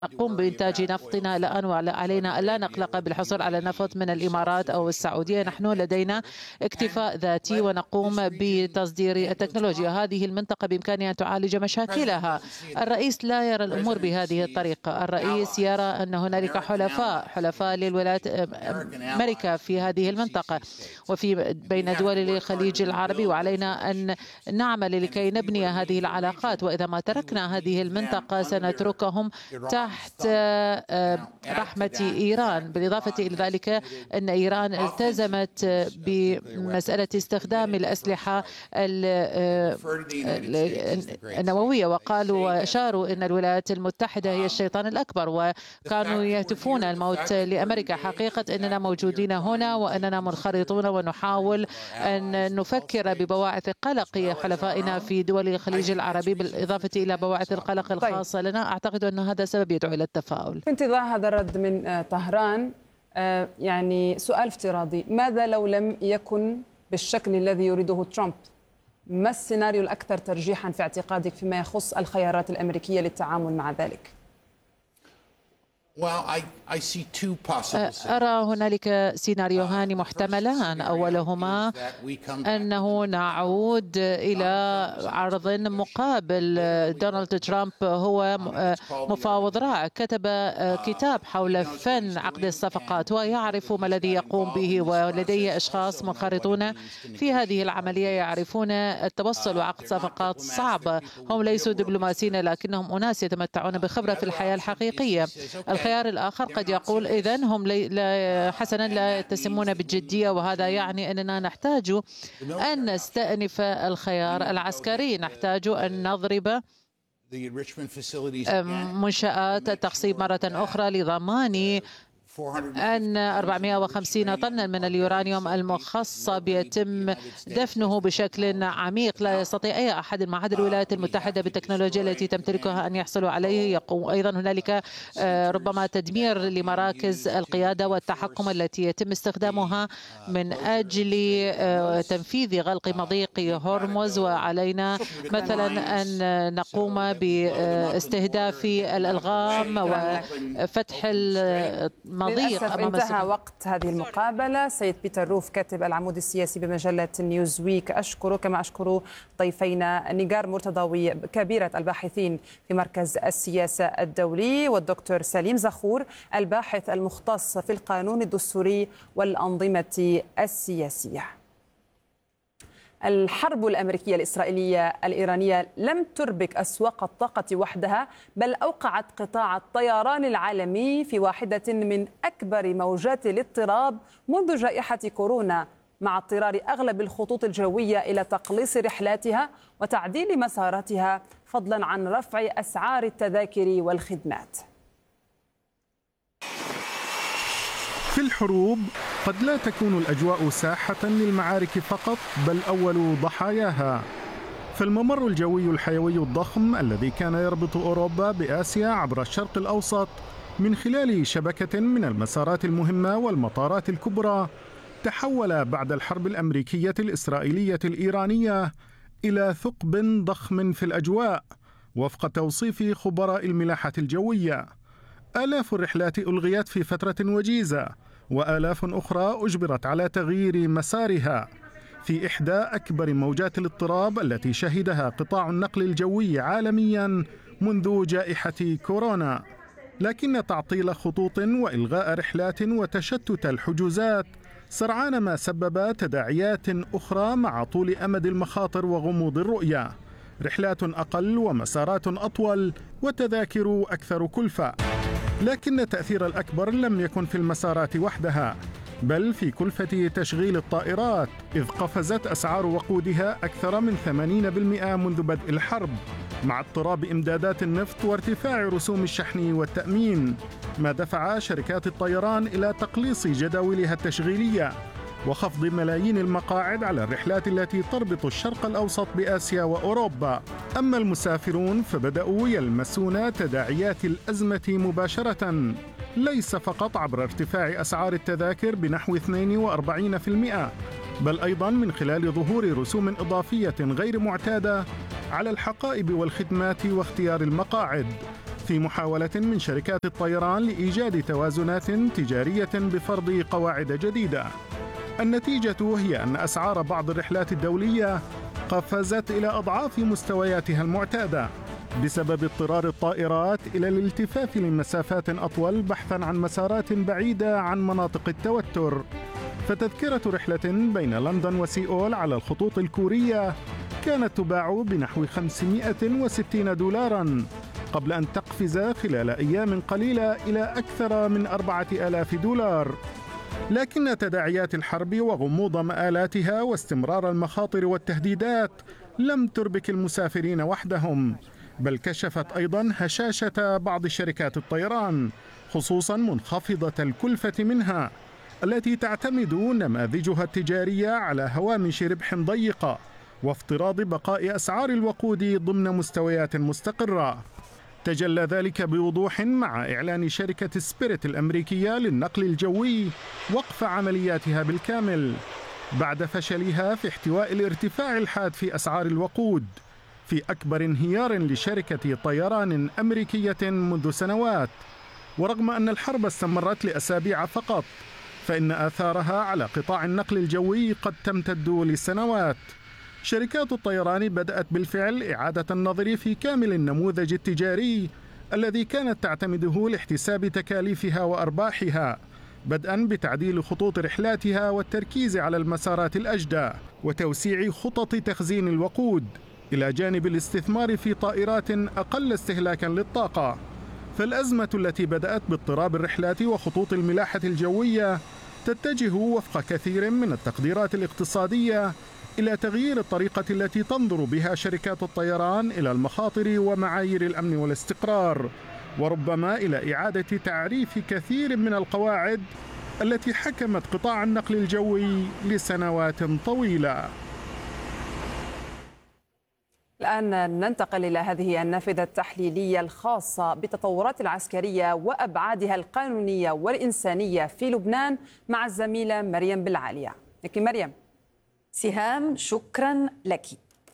نقوم بإنتاج نفطنا الآن، وعلينا ألا نقلق بالحصول على نفط من الإمارات أو السعودية. نحن لدينا اكتفاء ذاتي ونقوم بتصدير التكنولوجيا. هذه المنطقة بإمكانها أن تعالج مشاكلها. الرئيس لا يرى الأمور بهذه الطريقة. الرئيس يرى أن هنالك حلفاء للولايات أمريكا في هذه المنطقة وفي بين دول الخليج العربي، وعلينا أن نعمل لكي نبني هذه العلاقات. وإذا ما تركنا هذه المنطقة سنتركهم تحت رحمة إيران. بالإضافة إلى ذلك أن إيران التزمت بمسألة استخدام الأسلحة النووية، وقالوا وأشاروا أن الولايات المتحدة هي الشيطان الأكبر، وكانوا يهتفون الموت لأمريكا. حقيقة أننا موجودين هنا وأننا منخرطون ونحاول أن نفكر ببواعث قلق حلفائنا في دول الخليج العربي بالإضافة إلى بواعث القلق الخاصة لنا. أعتقد أن هذا سبب يدعو إلى التفاؤل. في انتظار هذا الرد من طهران، يعني سؤال افتراضي: ماذا لو لم يكن بالشكل الذي يريده ترامب؟ ما السيناريو الأكثر ترجيحا في اعتقادك فيما يخص الخيارات الأمريكية للتعامل مع ذلك؟ أرى هنالك سيناريوهان محتملان. أولهما أنه نعود إلى عرض مقابل. دونالد ترامب هو مفاوض رائع، كتب كتاب حول فن عقد الصفقات ويعرف ما الذي يقوم به، ولديه أشخاص منخرطون في هذه العملية يعرفون التوصل وعقد صفقات صعبة. هم ليسوا دبلوماسيين لكنهم أناس يتمتعون بخبرة في الحياة الحقيقية. الخيار الآخر قد يقول إذن هم حسنا لا يتسمون بالجدية، وهذا يعني أننا نحتاج أن نستأنف الخيار العسكري. نحتاج أن نضرب منشآت التخصيب مرة أخرى لضمان أن 450 طنا من اليورانيوم المخصب يتم دفنه بشكل عميق لا يستطيع أي أحد ما عدا الولايات المتحدة بالتكنولوجيا التي تمتلكها أن يحصلوا عليه. يقوم أيضا هنالك ربما تدمير لمراكز القيادة والتحكم التي يتم استخدامها من أجل تنفيذ غلق مضيق هرمز. وعلينا مثلا أن نقوم باستهداف الألغام وفتح للأسف انتهى وقت هذه المقابلة. سيد بيتر روف، كاتب العمود السياسي بمجلة نيوزويك، أشكره، كما أشكر ضيفينا نيجار مرتضوي كبيرة الباحثين في مركز السياسة الدولي، والدكتور سليم زخور الباحث المختص في القانون الدستوري والأنظمة السياسية. الحرب الأمريكية الإسرائيلية الإيرانية لم تربك أسواق الطاقة وحدها، بل أوقعت قطاع الطيران العالمي في واحدة من أكبر موجات الاضطراب منذ جائحة كورونا، مع اضطرار أغلب الخطوط الجوية إلى تقليص رحلاتها وتعديل مساراتها، فضلا عن رفع أسعار التذاكر والخدمات. في الحروب قد لا تكون الأجواء ساحة للمعارك فقط، بل أول ضحاياها. فالممر الجوي الحيوي الضخم الذي كان يربط أوروبا بآسيا عبر الشرق الأوسط من خلال شبكة من المسارات المهمة والمطارات الكبرى، تحول بعد الحرب الأمريكية الإسرائيلية الإيرانية إلى ثقب ضخم في الأجواء وفق توصيف خبراء الملاحة الجوية. آلاف الرحلات ألغيت في فترة وجيزة، وآلاف أخرى أجبرت على تغيير مسارها في إحدى أكبر موجات الاضطراب التي شهدها قطاع النقل الجوي عالميا منذ جائحة كورونا. لكن تعطيل خطوط وإلغاء رحلات وتشتت الحجوزات سرعان ما سبب تداعيات أخرى مع طول أمد المخاطر وغموض الرؤية، رحلات أقل ومسارات أطول وتذاكر أكثر كلفة. لكن التأثير الأكبر لم يكن في المسارات وحدها، بل في كلفة تشغيل الطائرات، إذ قفزت أسعار وقودها أكثر من 80% منذ بدء الحرب، مع اضطراب إمدادات النفط وارتفاع رسوم الشحن والتأمين، ما دفع شركات الطيران إلى تقليص جداولها التشغيلية وخفض ملايين المقاعد على الرحلات التي تربط الشرق الأوسط بآسيا وأوروبا. أما المسافرون فبدأوا يلمسون تداعيات الأزمة مباشرة، ليس فقط عبر ارتفاع أسعار التذاكر بنحو 42%، بل أيضا من خلال ظهور رسوم إضافية غير معتادة على الحقائب والخدمات واختيار المقاعد. في محاولة من شركات الطيران لإيجاد توازنات تجارية بفرض قواعد جديدة. النتيجة هي أن أسعار بعض الرحلات الدولية قفزت إلى أضعاف مستوياتها المعتادة بسبب اضطرار الطائرات إلى الالتفاف لمسافات أطول بحثاً عن مسارات بعيدة عن مناطق التوتر. فتذكرة رحلة بين لندن وسيئول على الخطوط الكورية كانت تباع بنحو 560 دولارا قبل أن تقفز خلال أيام قليلة إلى أكثر من 4000 دولار. لكن تداعيات الحرب وغموض مآلاتها واستمرار المخاطر والتهديدات لم تربك المسافرين وحدهم، بل كشفت أيضا هشاشة بعض شركات الطيران، خصوصا منخفضة الكلفة منها التي تعتمد نماذجها التجارية على هوامش ربح ضيقة وافتراض بقاء أسعار الوقود ضمن مستويات مستقرة. تجلى ذلك بوضوح مع إعلان شركة سبيريت الأمريكية للنقل الجوي وقف عملياتها بالكامل بعد فشلها في احتواء الارتفاع الحاد في أسعار الوقود، في أكبر انهيار لشركة طيران أمريكية منذ سنوات. ورغم أن الحرب استمرت لأسابيع فقط، فإن آثارها على قطاع النقل الجوي قد تمتد لسنوات. شركات الطيران بدأت بالفعل إعادة النظر في كامل النموذج التجاري الذي كانت تعتمده لاحتساب تكاليفها وأرباحها، بدءا بتعديل خطوط رحلاتها والتركيز على المسارات الأجدى وتوسيع خطط تخزين الوقود، إلى جانب الاستثمار في طائرات أقل استهلاكا للطاقة. فالأزمة التي بدأت باضطراب الرحلات وخطوط الملاحة الجوية تتجه وفق كثير من التقديرات الاقتصادية إلى تغيير الطريقة التي تنظر بها شركات الطيران إلى المخاطر ومعايير الأمن والاستقرار، وربما إلى إعادة تعريف كثير من القواعد التي حكمت قطاع النقل الجوي لسنوات طويلة. الآن ننتقل إلى هذه النافذة التحليلية الخاصة بالتطورات العسكرية وأبعادها القانونية والإنسانية في لبنان مع الزميلة مريم بالعالية. لكن مريم. سهام، شكرا لك.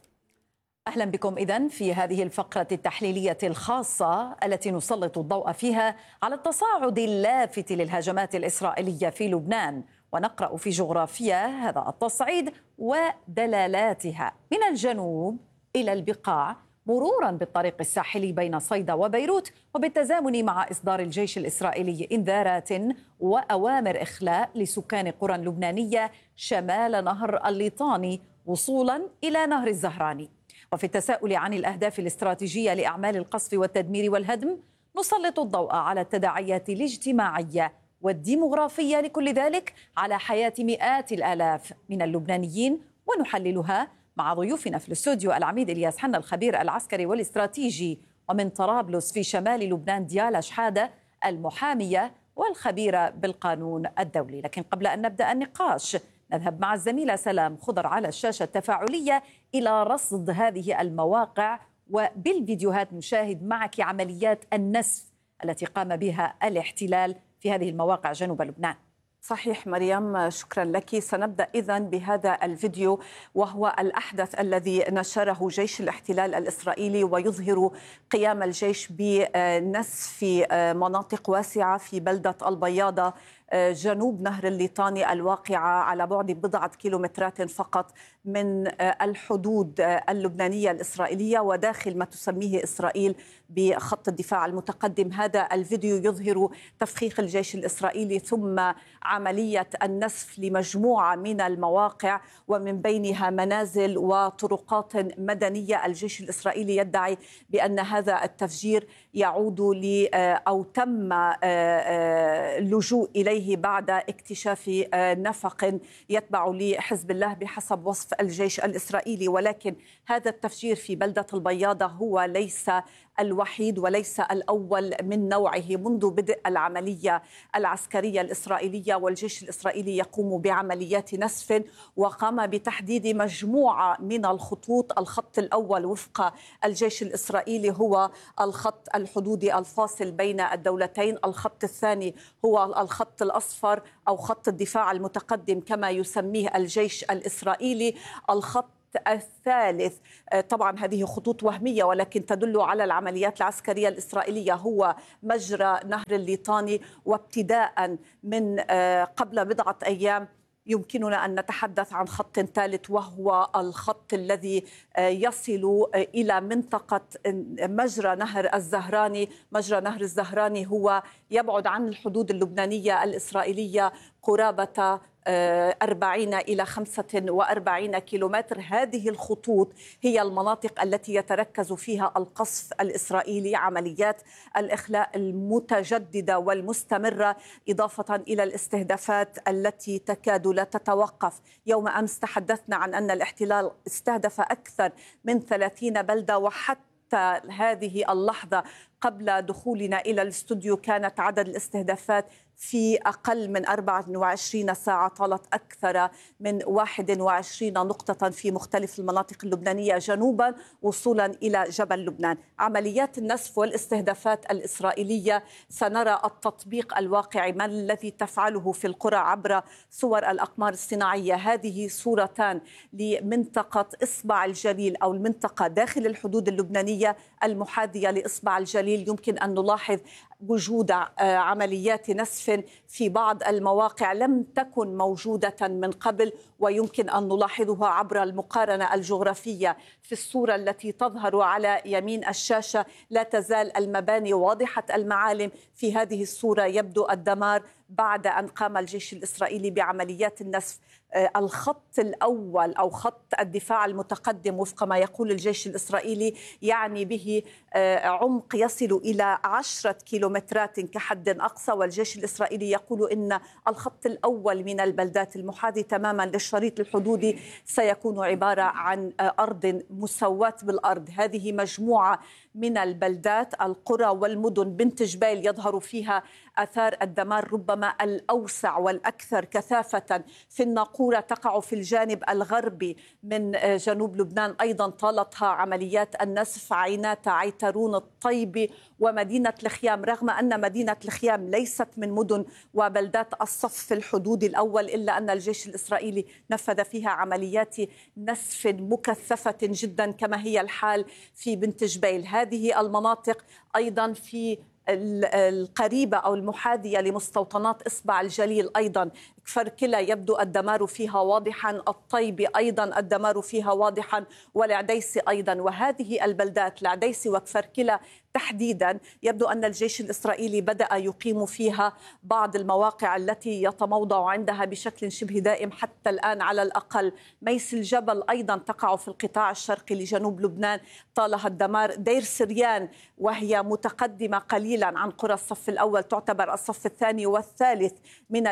أهلا بكم إذن في هذه الفقرة التحليلية الخاصة التي نسلط الضوء فيها على التصاعد اللافت للهجمات الإسرائيلية في لبنان، ونقرأ في جغرافيا هذا التصعيد ودلالاتها من الجنوب إلى البقاع، مرورا بالطريق الساحلي بين صيدا وبيروت، وبالتزامن مع إصدار الجيش الإسرائيلي إنذارات وأوامر إخلاء لسكان قرى لبنانية شمال نهر الليطاني وصولا إلى نهر الزهراني. وفي التساؤل عن الأهداف الاستراتيجية لأعمال القصف والتدمير والهدم، نسلط الضوء على التداعيات الاجتماعية والديمغرافية لكل ذلك على حياة مئات الآلاف من اللبنانيين، ونحللها مع ضيوفنا في الاستوديو العميد إلياس حنا الخبير العسكري والاستراتيجي، ومن طرابلس في شمال لبنان ديالا شحادة المحامية والخبيرة بالقانون الدولي. لكن قبل أن نبدأ النقاش نذهب مع الزميلة سلام خضر على الشاشة التفاعلية إلى رصد هذه المواقع، وبالفيديوهات نشاهد معك عمليات النسف التي قام بها الاحتلال في هذه المواقع جنوب لبنان. صحيح مريم، شكرا لك. سنبدأ إذن بهذا الفيديو، وهو الأحدث الذي نشره جيش الاحتلال الإسرائيلي، ويظهر قيام الجيش بنسف مناطق واسعة في بلدة البياضة جنوب نهر الليطاني الواقعة على بعد بضعة كيلومترات فقط من الحدود اللبنانية الإسرائيلية وداخل ما تسميه إسرائيل بخط الدفاع المتقدم. هذا الفيديو يظهر تفخيخ الجيش الإسرائيلي ثم عملية النسف لمجموعة من المواقع، ومن بينها منازل وطرقات مدنية. الجيش الإسرائيلي يدعي بأن هذا التفجير يعود أو تم اللجوء إليه بعد اكتشاف نفق يتبع لحزب الله بحسب وصف الجيش الإسرائيلي. ولكن هذا التفجير في بلدة البياضة هو ليس الوحيد وليس الأول من نوعه منذ بدء العملية العسكرية الإسرائيلية، والجيش الإسرائيلي يقوم بعمليات نسف وقام بتحديد مجموعة من الخطوط. الخط الأول وفق الجيش الإسرائيلي هو الخط الحدودي الفاصل بين الدولتين، الخط الثاني هو الخط الأصفر أو خط الدفاع المتقدم كما يسميه الجيش الإسرائيلي، الخط الثالث طبعا هذه خطوط وهمية ولكن تدل على العمليات العسكرية الإسرائيلية هو مجرى نهر الليطاني، وابتداء من قبل بضعة أيام يمكننا أن نتحدث عن خط ثالث وهو الخط الذي يصل إلى منطقة مجرى نهر الزهراني. مجرى نهر الزهراني هو يبعد عن الحدود اللبنانية الإسرائيلية قرابة 40 إلى 45 كيلومتر. هذه الخطوط هي المناطق التي يتركز فيها القصف الإسرائيلي، عمليات الإخلاء المتجددة والمستمرة، إضافة إلى الاستهدافات التي تكاد لا تتوقف. يوم أمس تحدثنا عن أن الاحتلال استهدف أكثر من 30 بلدة، وحتى هذه اللحظة قبل دخولنا إلى الاستوديو كانت عدد الاستهدافات في أقل من 24 ساعة طالت أكثر من 21 نقطة في مختلف المناطق اللبنانية جنوبا وصولا إلى جبل لبنان. عمليات النسف والاستهدافات الإسرائيلية سنرى التطبيق الواقعي، ما الذي تفعله في القرى عبر صور الأقمار الصناعية. هذه صورتان لمنطقة إصبع الجليل أو المنطقة داخل الحدود اللبنانية المحاذية لإصبع الجليل. يمكن أن نلاحظ وجود عمليات نسف في بعض المواقع لم تكن موجودة من قبل، ويمكن أن نلاحظها عبر المقارنة الجغرافية. في الصورة التي تظهر على يمين الشاشة لا تزال المباني واضحة المعالم. في هذه الصورة يبدو الدمار بعد أن قام الجيش الإسرائيلي بعمليات النسف. الخط الأول أو خط الدفاع المتقدم وفق ما يقول الجيش الإسرائيلي يعني به عمق يصل إلى 10 كيلومترات كحد أقصى، والجيش الإسرائيلي يقول إن الخط الأول من البلدات المحاذي تماما للشريط الحدودي سيكون عبارة عن أرض مساواة بالأرض. هذه مجموعة من البلدات، القرى والمدن بنت جبيل يظهر فيها آثار الدمار ربما الأوسع والأكثر كثافة. في الناقورة تقع في الجانب الغربي من جنوب لبنان أيضا طالتها عمليات النسف. عينات، عيترون، الطيبي ومدينة الخيام، رغم أن مدينة الخيام ليست من مدن وبلدات الصف الحدود الأول إلا أن الجيش الإسرائيلي نفذ فيها عمليات نسف مكثفة جدا كما هي الحال في بنت جبيل. هذه المناطق أيضا في القريبة أو المحاذية لمستوطنات إصبع الجليل أيضا، كفركلة يبدو الدمار فيها واضحا، الطيبي أيضا الدمار فيها واضحا، والعديسي أيضا. وهذه البلدات العديسي وكفركلة تحديدا يبدو أن الجيش الإسرائيلي بدأ يقيم فيها بعض المواقع التي يتموضع عندها بشكل شبه دائم حتى الآن على الأقل. ميس الجبل أيضا تقع في القطاع الشرقي لجنوب لبنان طالها الدمار. دير سريان وهي متقدمة قليلا عن قرى الصف الأول تعتبر الصف الثاني والثالث من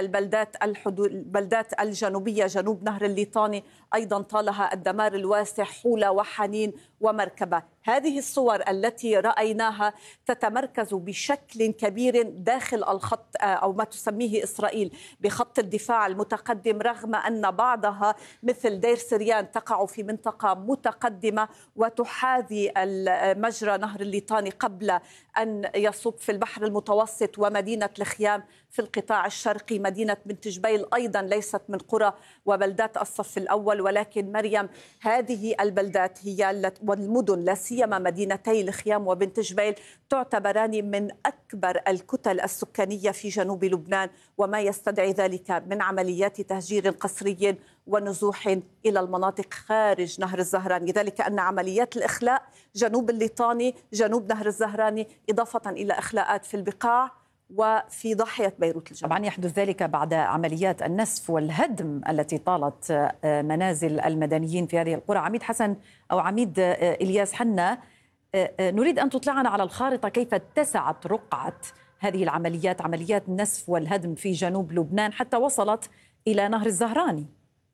البلدات الجنوبية جنوب نهر الليطاني أيضا طالها الدمار الواسع. حولة وحنين ومركبة. هذه الصور التي رأيناها تتمركز بشكل كبير داخل الخط أو ما تسميه إسرائيل بخط الدفاع المتقدم، رغم أن بعضها مثل دير سريان تقع في منطقة متقدمة وتحاذي مجرى نهر الليطاني قبل أن يصب في البحر المتوسط، ومدينة الخيام في القطاع الشرقي. مدينة بنت جبيل أيضا ليست من قرى وبلدات الصف الأول، ولكن مريم هذه البلدات هي والمدن لا سيما مدينتي الخيام وبنت جبيل تعتبران من أكبر الكتل السكانية في جنوب لبنان، وما يستدعي ذلك من عمليات تهجير قسري ونزوح إلى المناطق خارج نهر الزهراني. ذلك أن عمليات الإخلاء جنوب الليطاني جنوب نهر الزهراني إضافة إلى إخلاءات في البقاع وفي ضاحية بيروت الجنوب. طبعا يحدث ذلك بعد عمليات النسف والهدم التي طالت منازل المدنيين في هذه القرى. عميد حسن أو عميد إلياس حنا، نريد أن تطلعنا على الخارطة كيف اتسعت رقعة هذه العمليات، عمليات النسف والهدم في جنوب لبنان حتى وصلت إلى نهر الزهراني.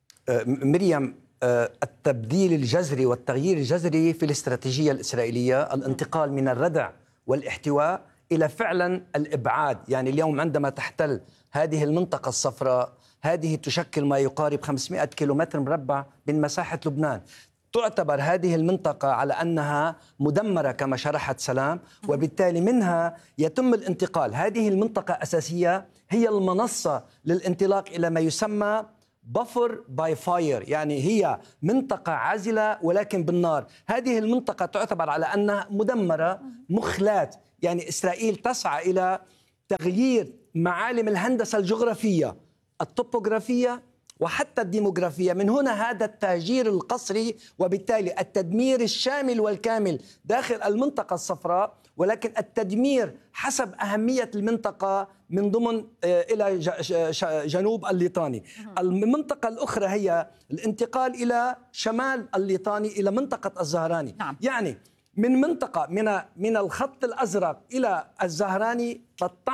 مريم، التبديل الجذري والتغيير الجذري في الاستراتيجية الإسرائيلية، الانتقال من الردع والاحتواء إلى فعلا الإبعاد. يعني اليوم عندما تحتل هذه المنطقة الصفراء، هذه تشكل ما يقارب 500 كيلومتر مربع من مساحة لبنان. تعتبر هذه المنطقة على أنها مدمرة كما شرحت سلام، وبالتالي منها يتم الانتقال. هذه المنطقة أساسية هي المنصة للانطلاق إلى ما يسمى بفر باي فاير، يعني هي منطقة عازلة ولكن بالنار. هذه المنطقة تعتبر على أنها مدمرة مخلاة، يعني إسرائيل تسعى إلى تغيير معالم الهندسة الجغرافية الطبوغرافية وحتى الديموغرافية. من هنا هذا التهجير القسري وبالتالي التدمير الشامل والكامل داخل المنطقة الصفراء، ولكن التدمير حسب أهمية المنطقة من ضمن إلى جنوب الليطاني. المنطقة الأخرى هي الانتقال إلى شمال الليطاني إلى منطقة الزهراني. نعم. يعني من منطقة من الخط الأزرق إلى الزهراني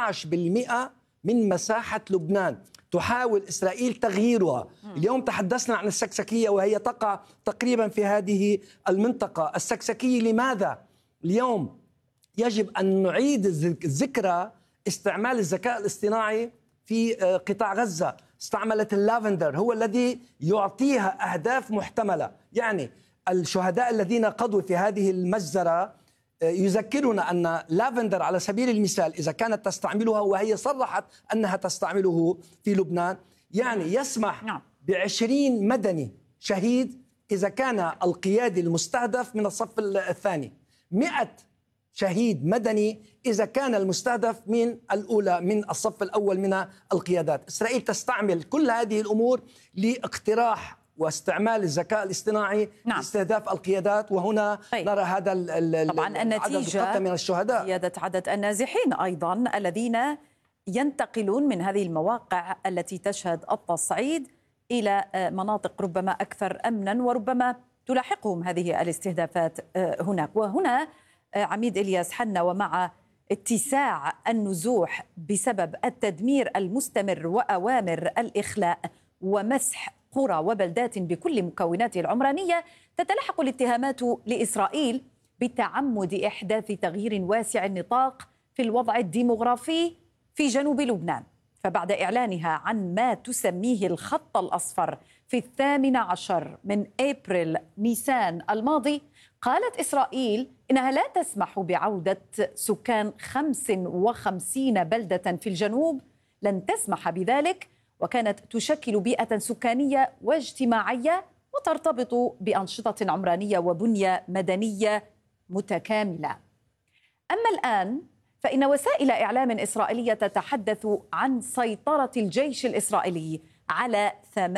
13% من مساحة لبنان تحاول إسرائيل تغييرها. اليوم تحدثنا عن السكسكية وهي تقع تقريبا في هذه المنطقة. السكسكية لماذا؟ اليوم يجب أن نعيد ذكرى استعمال الذكاء الاصطناعي في قطاع غزة. استعملت اللافندر، هو الذي يعطيها أهداف محتملة. يعني الشهداء الذين قضوا في هذه المجزرة يذكرنا أن لافندر على سبيل المثال إذا كانت تستعملها، وهي صرحت أنها تستعمله في لبنان، يعني يسمح ب20 مدني شهيد إذا كان القيادي المستهدف من الصف الثاني، 100 شهيد مدني إذا كان المستهدف من الأولى من الصف الأول من القيادات. إسرائيل تستعمل كل هذه الأمور لاقتراح واستعمال الذكاء الاصطناعي لاستهداف القيادات، وهنا نرى هذا طبعا النتيجة من الشهداء، زيادة عدد النازحين أيضا الذين ينتقلون من هذه المواقع التي تشهد التصعيد إلى مناطق ربما أكثر أمنا، وربما تلاحقهم هذه الاستهدافات هناك. وهنا عميد إلياس حنا، ومع اتساع النزوح بسبب التدمير المستمر وأوامر الإخلاء ومسح قرى وبلدات بكل مكوناتها العمرانية، تتلحق الاتهامات لإسرائيل بتعمد إحداث تغيير واسع النطاق في الوضع الديمغرافي في جنوب لبنان. فبعد إعلانها عن ما تسميه الخط الأصفر في 18 من أبريل نيسان الماضي، قالت إسرائيل إنها لا تسمح بعودة سكان 55 بلدة في الجنوب، لن تسمح بذلك، وكانت تشكل بيئة سكانية واجتماعية وترتبط بأنشطة عمرانية وبنية مدنية متكاملة. أما الآن فإن وسائل إعلام إسرائيلية تتحدث عن سيطرة الجيش الإسرائيلي على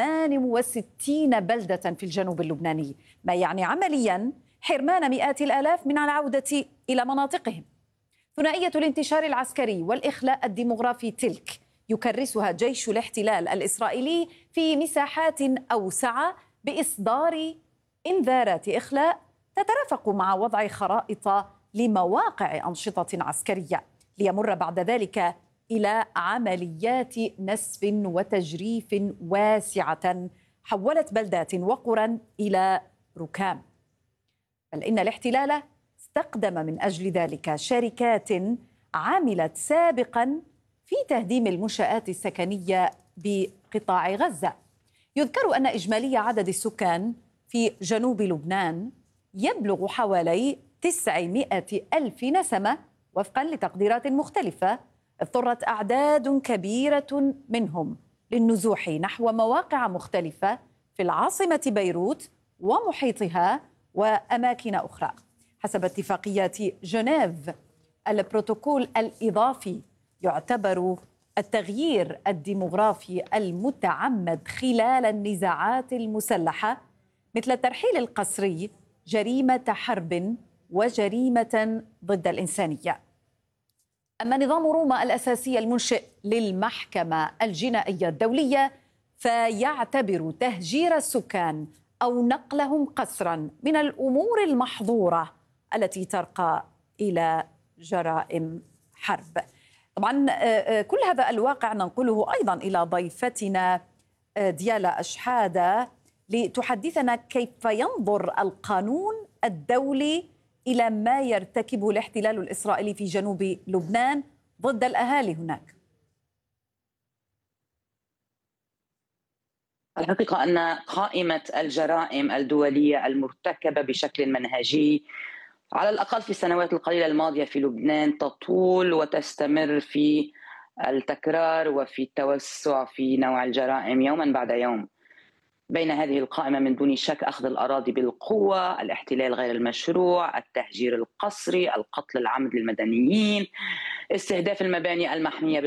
68 بلدة في الجنوب اللبناني، ما يعني عملياً حرمان مئات الآلاف من العودة إلى مناطقهم. ثنائية الانتشار العسكري والإخلاء الديمغرافي تلك يكرسها جيش الاحتلال الإسرائيلي في مساحات أوسع بإصدار إنذارات إخلاء تترافق مع وضع خرائط لمواقع أنشطة عسكرية، ليمر بعد ذلك إلى عمليات نسف وتجريف واسعة حولت بلدات وقرى إلى ركام. بل إن الاحتلال استخدم من أجل ذلك شركات عملت سابقاً في تهديم المنشآت السكنية بقطاع غزة. يذكر أن إجمالي عدد السكان في جنوب لبنان يبلغ حوالي 900 ألف نسمة وفقا لتقديرات مختلفة. اضطرت أعداد كبيرة منهم للنزوح نحو مواقع مختلفة في العاصمة بيروت ومحيطها وأماكن أخرى. حسب اتفاقيات جنيف، البروتوكول الإضافي يعتبر التغيير الديمغرافي المتعمد خلال النزاعات المسلحة مثل الترحيل القسري جريمة حرب وجريمة ضد الإنسانية. أما نظام روما الأساسي المنشئ للمحكمة الجنائية الدولية فيعتبر تهجير السكان أو نقلهم قسرا من الأمور المحظورة التي ترقى إلى جرائم حرب. طبعا كل هذا الواقع ننقله أيضا إلى ضيفتنا ديالا أشحادة لتحدثنا كيف ينظر القانون الدولي إلى ما يرتكبه الاحتلال الإسرائيلي في جنوب لبنان ضد الأهالي هناك. الحقيقة أن قائمة الجرائم الدولية المرتكبة بشكل منهجي على الأقل في السنوات القليلة الماضية في لبنان تطول وتستمر في التكرار وفي التوسع في نوع الجرائم يوما بعد يوم. بين هذه القائمة من دون شك أخذ الأراضي بالقوة، الاحتلال غير المشروع، التهجير القسري، القتل العمد للمدنيين، استهداف المباني المحمية